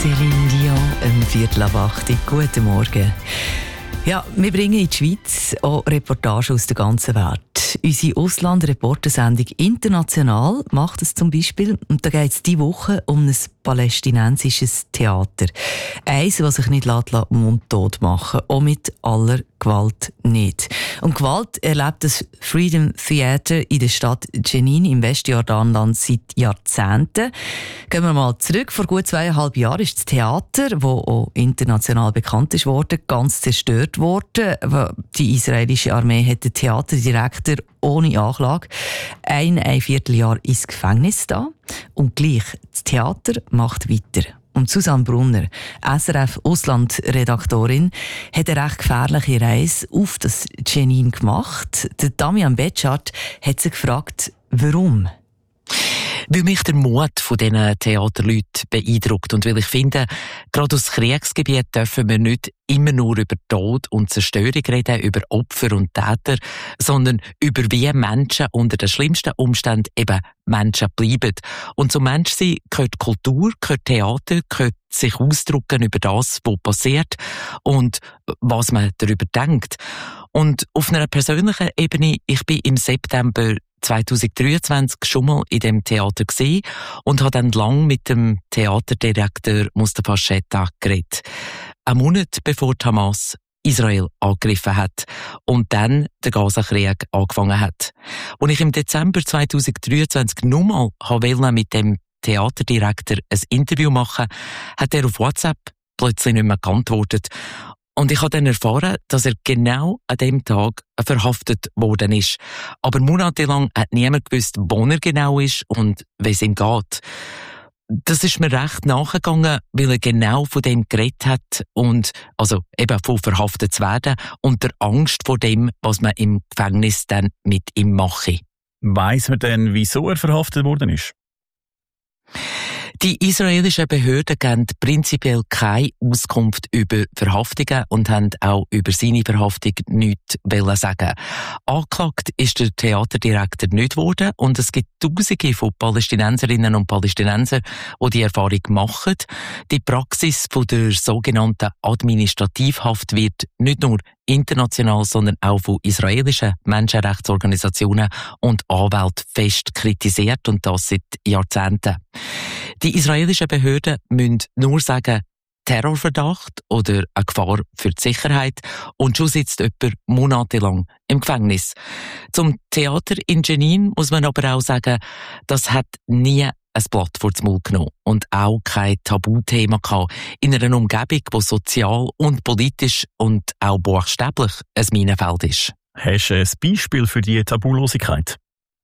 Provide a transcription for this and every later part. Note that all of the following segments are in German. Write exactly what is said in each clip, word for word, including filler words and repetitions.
Céline Dion, um Viertel ab acht. Guten Morgen. Ja, wir bringen in die Schweiz auch Reportagen aus der ganzen Welt. Unsere Auslandreportersendung «International» macht es zum Beispiel. Und da geht es diese Woche um ein palästinensisches Theater. Eins, das sich nicht mundtot machen lässt, auch mit aller Gewalt nicht. Und Gewalt erlebt das Freedom Theater in der Stadt Jenin im Westjordanland seit Jahrzehnten. Gehen wir mal zurück. Vor gut zweieinhalb Jahren ist das Theater, das auch international bekannt ist worden, ganz zerstört worden. Die israelische Armee hat den Theaterdirektor ohne Anklage ein, ein Vierteljahr ins Gefängnis da. Und gleich, das Theater macht weiter. Und Susanne Brunner, S R F-Auslandredaktorin, hat eine recht gefährliche Reise auf das Jenin gemacht. Der Damian Betschart hat sich gefragt, warum? Weil mich der Mut von diesen Theaterleuten beeindruckt und weil ich finde, gerade aus Kriegsgebiet dürfen wir nicht immer nur über Tod und Zerstörung reden, über Opfer und Täter, sondern über wie Menschen unter den schlimmsten Umständen eben Menschen bleiben. Und zum Menschsein gehört Kultur, gehört Theater, gehört sich ausdrücken über das, was passiert und was man darüber denkt. Und auf einer persönlichen Ebene, ich bin im September zweitausenddreiundzwanzig schon mal in dem Theater gesehen und habe dann lang mit dem Theaterdirektor Mustafa Shetta geredet. Ein Monat bevor die Hamas Israel angegriffen hat und dann der Gaza-Krieg angefangen hat. Als ich im Dezember zweitausenddreiundzwanzig nochmal mit dem Theaterdirektor ein Interview machen wollte, hat er auf WhatsApp plötzlich nicht mehr geantwortet. Und ich habe dann erfahren, dass er genau an dem Tag verhaftet worden ist. Aber monatelang hat niemand gewusst, wo er genau ist und wie es ihm geht. Das ist mir recht nachgegangen, weil er genau von dem geredet hat und, also eben von verhaftet zu werden und der Angst vor dem, was man im Gefängnis dann mit ihm mache. Weiss man denn, wieso er verhaftet worden ist? Die israelischen Behörden geben prinzipiell keine Auskunft über Verhaftungen und haben auch über seine Verhaftung nichts sagen. Angeklagt ist der Theaterdirektor nicht worden und es gibt Tausende von Palästinenserinnen und Palästinensern, die die Erfahrung machen. Die Praxis von der sogenannten Administrativhaft wird nicht nur international, sondern auch von israelischen Menschenrechtsorganisationen und Anwälten fest kritisiert und das seit Jahrzehnten. Die israelischen Behörden müssen nur sagen, Terrorverdacht oder eine Gefahr für die Sicherheit und schon sitzt jemand monatelang im Gefängnis. Zum Theater in Jenin muss man aber auch sagen, das hat nie ein Blatt vor den Mund genommen und auch kein Tabuthema gehabt in einer Umgebung, die sozial und politisch und auch buchstäblich ein Minenfeld ist. Hast du ein Beispiel für diese Tabulosigkeit?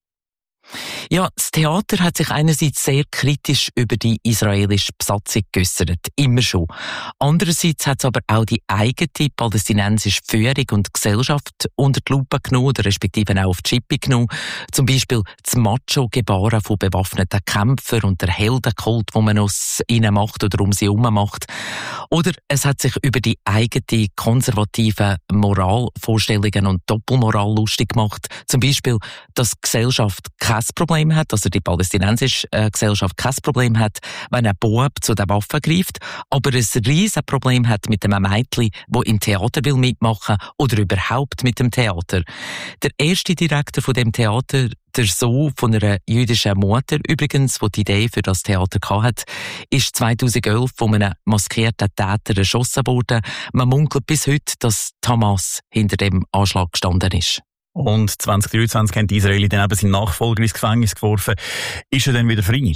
Ja, das Theater hat sich einerseits sehr kritisch über die israelische Besatzung geäussert, immer schon. Andererseits hat es aber auch die eigene palästinensische Führung und Gesellschaft unter die Lupe genommen, oder respektive auch auf die Schippe genommen. Zum Beispiel das Macho-Gebaren von bewaffneten Kämpfern und der Heldenkult, den man aus ihnen macht oder um sie herum macht. Oder es hat sich über die eigene konservative Moralvorstellungen und Doppelmoral lustig gemacht. Zum Beispiel, dass die Gesellschaft kein Problem hat, also die palästinensische äh, Gesellschaft kein Problem hat, wenn ein Bub zu den Waffen greift, aber ein riesen Problem hat mit einem Mädchen, das im Theater will mitmachen oder überhaupt mit dem Theater. Der erste Direktor von dem Theater, der Sohn von einer jüdischen Mutter übrigens, die die Idee für das Theater hatte, ist zweitausendelf von einem maskierten Täter erschossen worden. Man munkelt bis heute, dass die Hamas hinter dem Anschlag gestanden ist. Und zwanzig dreiundzwanzig haben die Israelis dann eben seinen Nachfolger ins Gefängnis geworfen. Ist er dann wieder frei?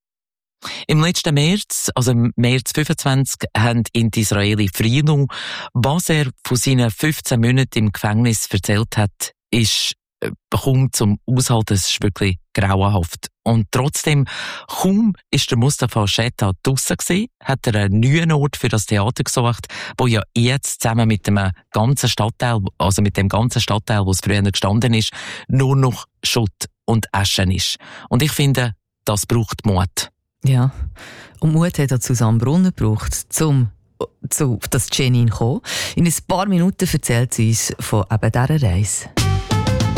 Im letzten März, also im März fünfundzwanzig, haben ihn die Israelis freigenommen. Was er von seinen fünfzehn Monaten im Gefängnis erzählt hat, ist kaum zum Aushalten, es ist wirklich grauenhaft. Und trotzdem, kaum ist der Mustafa Shetta draussen gewesen, hat er einen neuen Ort für das Theater gesucht, wo ja jetzt zusammen mit dem ganzen Stadtteil, also mit dem ganzen Stadtteil, wo es früher gestanden ist, nur noch Schutt und Asche ist. Und ich finde, das braucht Mut. Ja, und Mut hat auch Susanne Brunner gebraucht, um zu das Jenin zu kommen. In ein paar Minuten erzählt sie uns von eben dieser Reise.